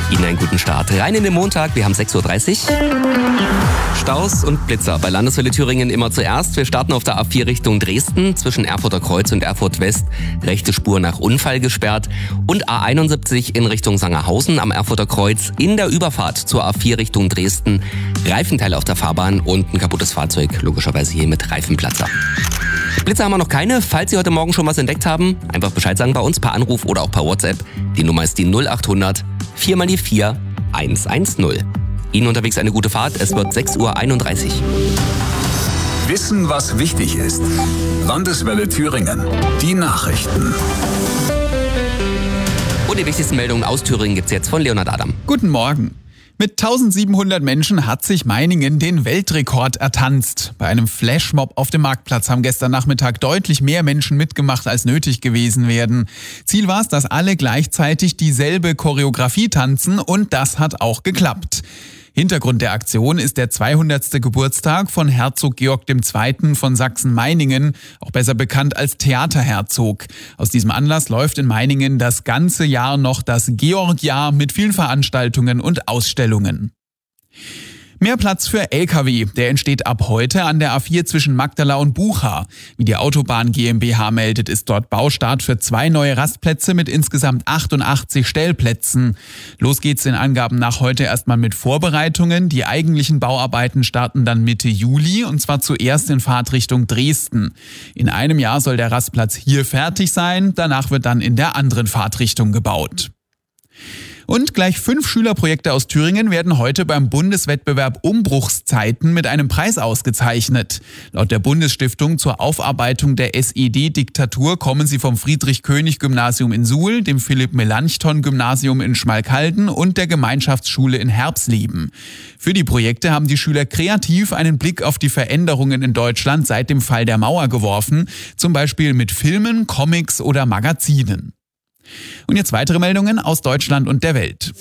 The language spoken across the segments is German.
Ihnen einen guten Start. Rein in den Montag, wir haben 6.30 Uhr. Staus und Blitzer bei Landeswelle Thüringen immer zuerst. Wir starten auf der A4 Richtung Dresden, zwischen Erfurter Kreuz und Erfurt West. Rechte Spur nach Unfall gesperrt. Und A71 in Richtung Sangerhausen am Erfurter Kreuz in der Überfahrt zur A4 Richtung Dresden. Reifenteile auf der Fahrbahn und ein kaputtes Fahrzeug, logischerweise hier mit Reifenplatzer. Blitzer haben wir noch keine. Falls Sie heute Morgen schon was entdeckt haben, einfach Bescheid sagen bei uns per Anruf oder auch per WhatsApp. Die Nummer ist die 0800 4 mal die 4 110. Ihnen unterwegs eine gute Fahrt. Es wird 6.31 Uhr. Wissen, was wichtig ist. Landeswelle Thüringen. Die Nachrichten. Und die wichtigsten Meldungen aus Thüringen gibt's jetzt von Leonhard Adam. Guten Morgen. Mit 1700 Menschen hat sich Meiningen den Weltrekord ertanzt. Bei einem Flashmob auf dem Marktplatz haben gestern Nachmittag deutlich mehr Menschen mitgemacht, als nötig gewesen wären. Ziel war es, dass alle gleichzeitig dieselbe Choreografie tanzen, und das hat auch geklappt. Hintergrund der Aktion ist der 200. Geburtstag von Herzog Georg II. Von Sachsen-Meiningen, auch besser bekannt als Theaterherzog. Aus diesem Anlass läuft in Meiningen das ganze Jahr noch das Georg-Jahr mit vielen Veranstaltungen und Ausstellungen. Mehr Platz für Lkw, der entsteht ab heute an der A4 zwischen Magdala und Bucha. Wie die Autobahn GmbH meldet, ist dort Baustart für 2 neue Rastplätze mit insgesamt 88 Stellplätzen. Los geht's den Angaben nach heute erstmal mit Vorbereitungen. Die eigentlichen Bauarbeiten starten dann Mitte Juli, und zwar zuerst in Fahrtrichtung Dresden. In einem Jahr soll der Rastplatz hier fertig sein, danach wird dann in der anderen Fahrtrichtung gebaut. Und gleich 5 Schülerprojekte aus Thüringen werden heute beim Bundeswettbewerb Umbruchszeiten mit einem Preis ausgezeichnet. Laut der Bundesstiftung zur Aufarbeitung der SED-Diktatur kommen sie vom Friedrich-König-Gymnasium in Suhl, dem Philipp-Melanchthon-Gymnasium in Schmalkalden und der Gemeinschaftsschule in Herbsleben. Für die Projekte haben die Schüler kreativ einen Blick auf die Veränderungen in Deutschland seit dem Fall der Mauer geworfen, zum Beispiel mit Filmen, Comics oder Magazinen. Und jetzt weitere Meldungen aus Deutschland und der Welt.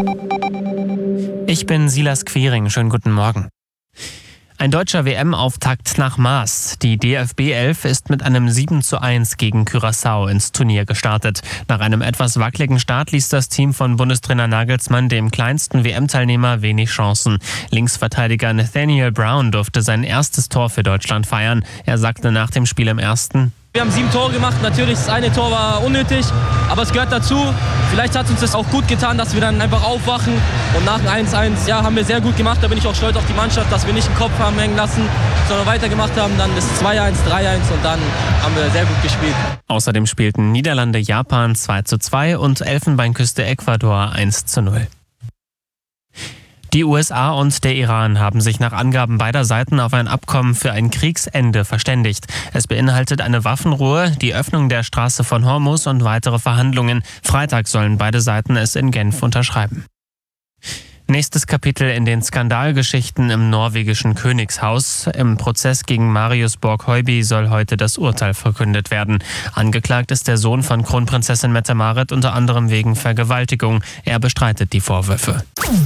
Ich bin Silas Quering, schönen guten Morgen. Ein deutscher WM-Auftakt nach Maß. Die DFB 11 ist mit einem 7:1 gegen Curaçao ins Turnier gestartet. Nach einem etwas wackeligen Start ließ das Team von Bundestrainer Nagelsmann dem kleinsten WM-Teilnehmer wenig Chancen. Linksverteidiger Nathaniel Brown durfte sein erstes Tor für Deutschland feiern. Er sagte nach dem Spiel im ersten: Wir haben 7 Tore gemacht, natürlich das eine Tor war unnötig, aber es gehört dazu. Vielleicht hat uns das auch gut getan, dass wir dann einfach aufwachen, und nach dem 1:1 haben wir sehr gut gemacht. Da bin ich auch stolz auf die Mannschaft, dass wir nicht den Kopf haben hängen lassen, sondern weitergemacht haben. Dann das 2:1, 3:1 und dann haben wir sehr gut gespielt. Außerdem spielten Niederlande Japan 2:2 und Elfenbeinküste Ecuador 1:0. Die USA und der Iran haben sich nach Angaben beider Seiten auf ein Abkommen für ein Kriegsende verständigt. Es beinhaltet eine Waffenruhe, die Öffnung der Straße von Hormuz und weitere Verhandlungen. Freitag sollen beide Seiten es in Genf unterschreiben. Nächstes Kapitel in den Skandalgeschichten im norwegischen Königshaus. Im Prozess gegen Marius Borg-Høiby soll heute das Urteil verkündet werden. Angeklagt ist der Sohn von Kronprinzessin Mette-Marit unter anderem wegen Vergewaltigung. Er bestreitet die Vorwürfe.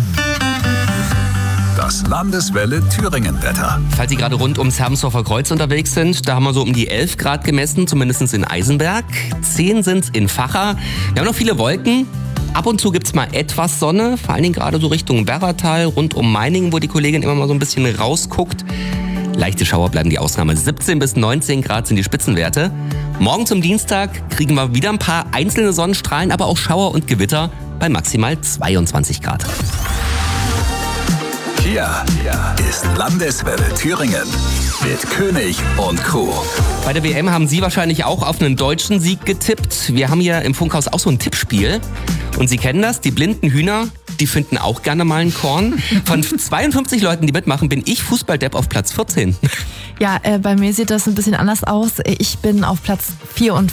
Das Landeswelle Thüringen-Wetter. Falls Sie gerade rund ums Hermsdorfer Kreuz unterwegs sind, da haben wir so um die 11 Grad gemessen, zumindest in Eisenberg. 10 sind es in Vacha. Wir haben noch viele Wolken. Ab und zu gibt's mal etwas Sonne, vor allen Dingen gerade so Richtung Werratal, rund um Meiningen, wo die Kollegin immer mal so ein bisschen rausguckt. Leichte Schauer bleiben die Ausnahme. 17 bis 19 Grad sind die Spitzenwerte. Morgen zum Dienstag kriegen wir wieder ein paar einzelne Sonnenstrahlen, aber auch Schauer und Gewitter bei maximal 22 Grad. Hier ist Landeswelle Thüringen mit König und Co. Bei der WM haben Sie wahrscheinlich auch auf einen deutschen Sieg getippt. Wir haben hier im Funkhaus auch so ein Tippspiel. Und Sie kennen das, die blinden Hühner, die finden auch gerne mal ein Korn. Von 52 Leuten, die mitmachen, bin ich Fußballdepp auf Platz 14. Ja, bei mir sieht das ein bisschen anders aus. Ich bin auf Platz 54.